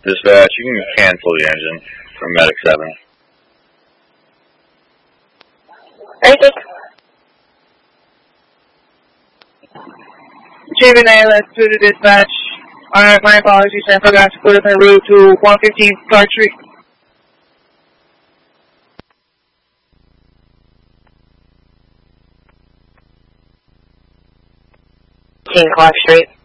Dispatch, you can cancel the engine from Medic 7. Alright, Gemini, let's do the dispatch. Alright, my apologies, I forgot to put up en route to 115 Clark Street. Clark Street.